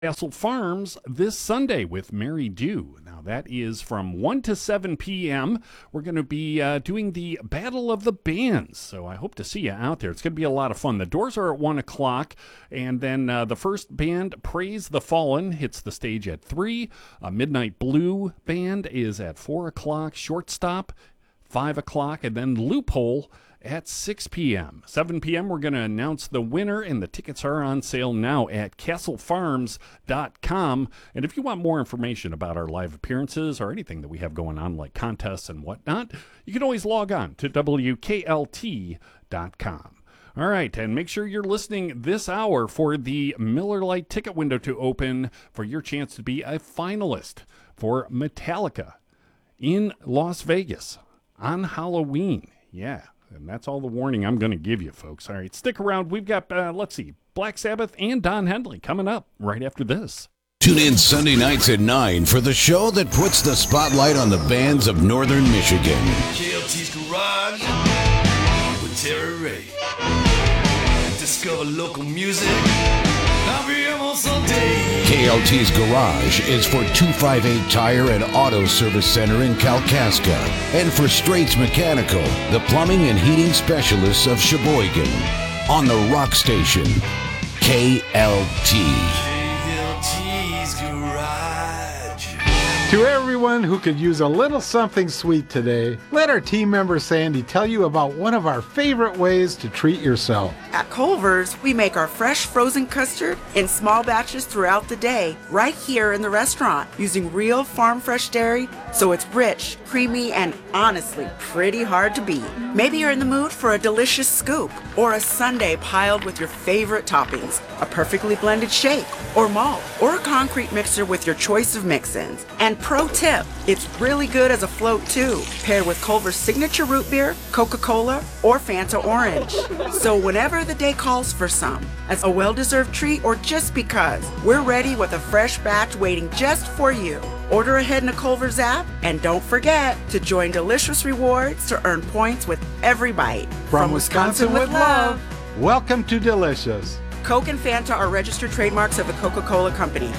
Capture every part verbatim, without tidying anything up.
Castle Farms this Sunday with Mary Dew. Now, that is from one to seven p.m. We're going to be uh, doing the Battle of the Bands, so I hope to see you out there. It's going to be a lot of fun. The doors are at one o'clock, and then uh, the first band, Praise the Fallen, hits the stage at three. Uh, Midnight Blue Band is at four o'clock. Shortstop, five o'clock, and then Loophole at six p.m. seven p.m. we're going to announce the winner, and the tickets are on sale now at castle farms dot com. And if you want more information about our live appearances or anything that we have going on, like contests and whatnot, you can always log on to W K L T dot com. All right, and make sure you're listening this hour for the Miller Lite ticket window to open for your chance to be a finalist for Metallica in Las Vegas on Halloween. Yeah. And that's all the warning I'm going to give you, folks. All right, stick around. We've got, uh, let's see, Black Sabbath and Don Henley coming up right after this. Tune in Sunday nights at nine for the show that puts the spotlight on the bands of Northern Michigan. K L T's Garage with Terry Ray. Discover local music. I'll be almost all day. K L T's Garage is for two fifty-eight Tire and Auto Service Center in Kalkaska, and for Straits Mechanical, the plumbing and heating specialists of Sheboygan. On the Rock Station, K L T. K L T's Garage. To everyone who could use a little something sweet today, let our team member Sandy tell you about one of our favorite ways to treat yourself. At Culver's, we make our fresh frozen custard in small batches throughout the day, right here in the restaurant, using real farm fresh dairy, so it's rich, creamy, and honestly pretty hard to beat. Maybe you're in the mood for a delicious scoop, or a sundae piled with your favorite toppings, a perfectly blended shake, or malt, or a concrete mixer with your choice of mix-ins. And pro tip, it's really good as a float too, paired with Culver's signature root beer, Coca-Cola, or Fanta Orange. So whenever the day calls for some, as a well-deserved treat or just because, we're ready with a fresh batch waiting just for you. Order ahead in the Culver's app, and don't forget to join Delicious Rewards to earn points with every bite. From, From Wisconsin, Wisconsin with love, welcome to Delicious. Coke and Fanta are registered trademarks of the Coca-Cola Company.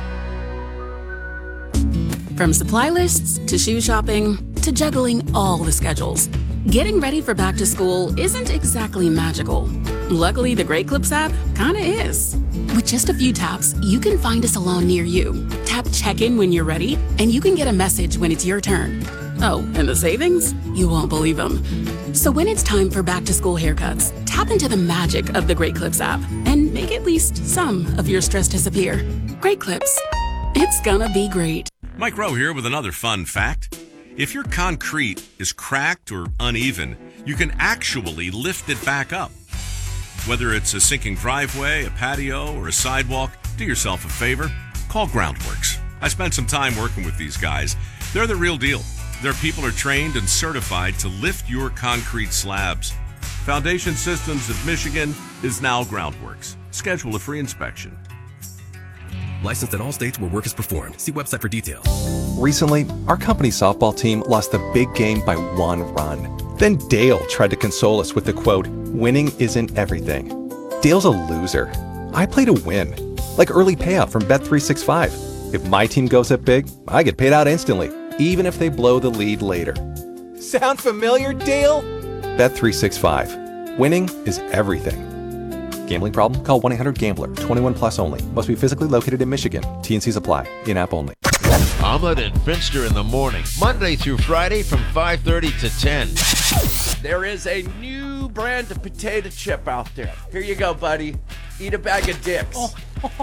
From supply lists to shoe shopping to juggling all the schedules, getting ready for back to school isn't exactly magical. Luckily, the Great Clips app kinda is. With just a few taps, you can find a salon near you. Tap check-in when you're ready, and you can get a message when it's your turn. Oh, and the savings? You won't believe them. So when it's time for back-to-school haircuts, tap into the magic of the Great Clips app and make at least some of your stress disappear. Great Clips. It's gonna be great. Mike Rowe here with another fun fact. If your concrete is cracked or uneven, you can actually lift it back up. Whether it's a sinking driveway, a patio, or a sidewalk, do yourself a favor, call Groundworks. I spent some time working with these guys. They're the real deal. Their people are trained and certified to lift your concrete slabs. Foundation Systems of Michigan is now Groundworks. Schedule a free inspection. Licensed in all states where work is performed. See website for details. Recently, our company softball team lost the big game by one run. Then Dale tried to console us with the quote, "Winning isn't everything." Dale's a loser. I play to win. Like early payout from Bet three sixty-five. If my team goes up big, I get paid out instantly, even if they blow the lead later. Sound familiar, Dale? Bet three sixty-five. Winning is everything. Gambling problem? Call one eight hundred gambler. twenty-one plus only. Must be physically located in Michigan. T and C's apply. In-app only. Omelet and Finster in the morning, Monday through Friday from five thirty to ten. There is a new brand of potato chip out there. Here you go, buddy. Eat a bag of Dick's. Oh.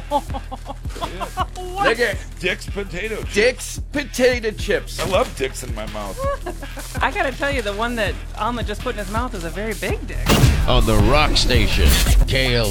Look at Dick's potato chips. Dick's potato chips. I love Dick's in my mouth. I gotta tell you, the one that Alma just put in his mouth is a very big dick. On the Rock Station, K L